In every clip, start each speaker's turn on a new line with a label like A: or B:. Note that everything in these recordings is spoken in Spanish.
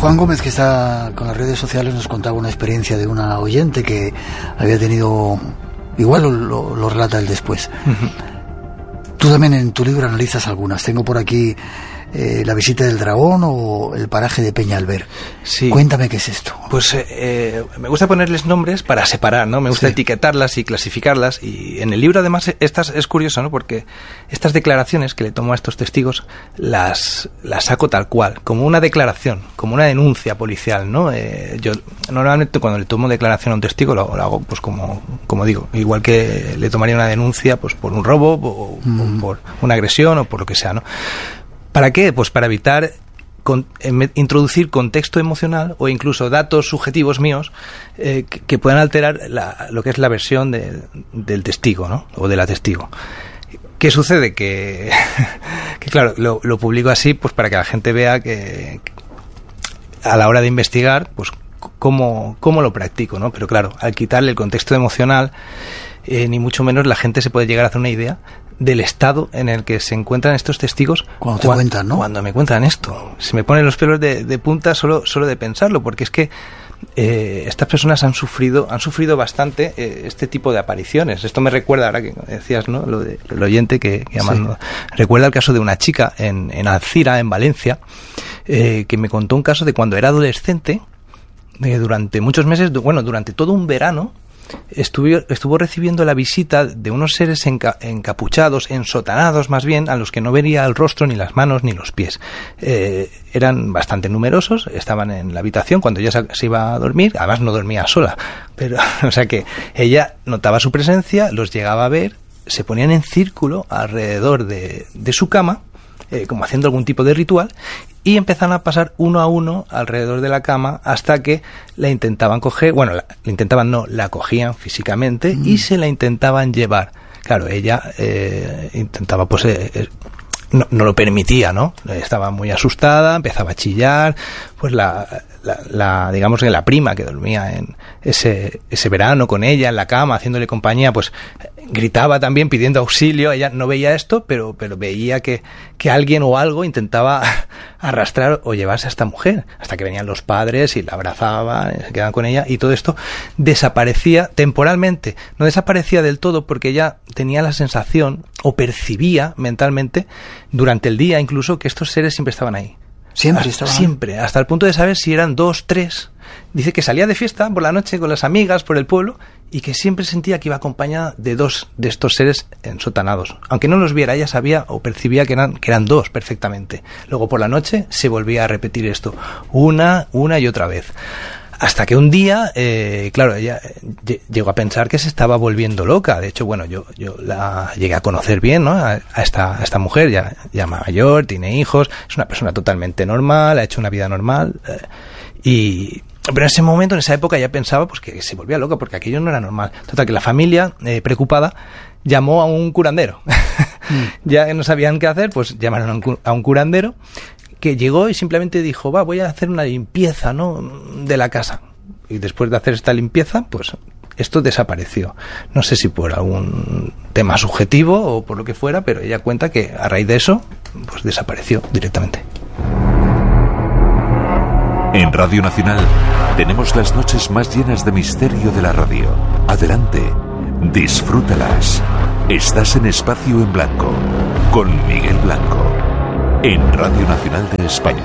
A: Juan Gómez, que está con las redes sociales, nos contaba una experiencia de una oyente que había tenido, igual lo relata él después. Tú también en tu libro analizas algunas. Tengo por aquí La visita del dragón o el paraje de Peñalver.
B: Sí.
A: Cuéntame qué es esto.
B: Pues me gusta ponerles nombres para separar, ¿no? Me gusta etiquetarlas y clasificarlas. Y en el libro, además, es curioso, ¿no? Porque estas declaraciones que le tomo a estos testigos las saco tal cual, como una declaración, como una denuncia policial, ¿no? Yo normalmente cuando le tomo declaración a un testigo lo hago, pues como digo, igual que le tomaría una denuncia, pues por un robo o por una agresión o por lo que sea, ¿no? ¿Para qué? Pues para evitar introducir contexto emocional o incluso datos subjetivos míos que puedan alterar lo que es la versión del testigo, ¿no? O de la testigo. ¿Qué sucede? Que claro, lo publico así pues para que la gente vea que a la hora de investigar, pues cómo lo practico, ¿no? Pero claro, al quitarle el contexto emocional, ni mucho menos la gente se puede llegar a hacer una idea del estado en el que se encuentran estos testigos
A: cuentan, ¿no?
B: Cuando me cuentan esto. Se me ponen los pelos de punta solo de pensarlo, porque es que estas personas han sufrido bastante este tipo de apariciones. Esto me recuerda, ahora que decías, ¿no? Lo del oyente que llamando. Sí. Recuerda el caso de una chica en Alcira, en Valencia, que me contó un caso de cuando era adolescente, durante muchos meses, durante todo un verano, estuvo recibiendo la visita de unos seres encapuchados, ensotanados más bien, a los que no vería el rostro, ni las manos, ni los pies. Eran bastante numerosos, estaban en la habitación cuando ella se iba a dormir, además no dormía sola, pero, o sea que ella notaba su presencia, los llegaba a ver, se ponían en círculo alrededor de su cama, como haciendo algún tipo de ritual, y empezaron a pasar uno a uno alrededor de la cama hasta que la intentaban coger, la cogían físicamente y se la intentaban llevar. Claro, ella intentaba, pues, no lo permitía, ¿no? Estaba muy asustada, empezaba a chillar, pues digamos que la prima que dormía en ese verano con ella en la cama, haciéndole compañía, pues gritaba también pidiendo auxilio. Ella no veía esto, pero veía que alguien o algo intentaba arrastrar o llevarse a esta mujer, hasta que venían los padres y la abrazaban, se quedaban con ella, y todo esto desaparecía temporalmente. No desaparecía del todo porque ella tenía la sensación, o percibía mentalmente, durante el día incluso, que estos seres siempre estaban ahí. Siempre, hasta el punto de saber si eran 2, 3. Dice que salía de fiesta por la noche con las amigas por el pueblo y que siempre sentía que iba acompañada de 2 de estos seres ensotanados. Aunque no los viera, ella sabía o percibía que eran 2 perfectamente. Luego por la noche se volvía a repetir esto una y otra vez. Hasta que un día, claro, ella llegó a pensar que se estaba volviendo loca. De hecho, bueno, yo la llegué a conocer bien, ¿no? A esta mujer, ya mayor, tiene hijos, es una persona totalmente normal, ha hecho una vida normal. Pero en ese momento, en esa época, ya pensaba pues que se volvía loca porque aquello no era normal. Total, que la familia, preocupada, llamó a un curandero. Ya no sabían qué hacer, pues llamaron a un curandero, que llegó y simplemente dijo, voy a hacer una limpieza, ¿no?, de la casa. Y después de hacer esta limpieza, pues esto desapareció. No sé si por algún tema subjetivo o por lo que fuera, pero ella cuenta que a raíz de eso, pues desapareció directamente.
C: En Radio Nacional tenemos las noches más llenas de misterio de la radio. Adelante, disfrútalas. Estás en Espacio en Blanco, con Miguel Blanco, en Radio Nacional de España.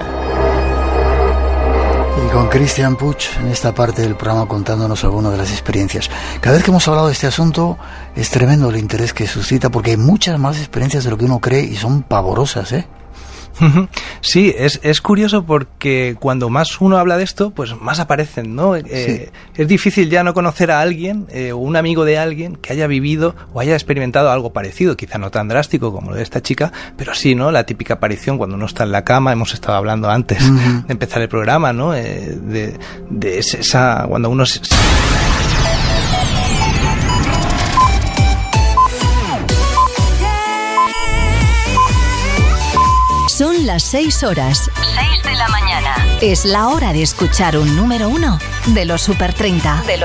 A: Y con Cristian Puig en esta parte del programa contándonos algunas de las experiencias. Cada vez que hemos hablado de este asunto es tremendo el interés que suscita, porque hay muchas más experiencias de lo que uno cree y son pavorosas, ¿eh?
B: Sí, es curioso porque cuando más uno habla de esto, pues más aparecen, ¿no? Sí. Es difícil ya no conocer a alguien o un amigo de alguien que haya vivido o haya experimentado algo parecido, quizá no tan drástico como lo de esta chica, pero sí, ¿no? La típica aparición cuando uno está en la cama, hemos estado hablando antes de empezar el programa, ¿no? De esa, cuando uno
D: Son las 6 horas.
E: 6 de la mañana.
D: Es la hora de escuchar un número 1 de los Super 30.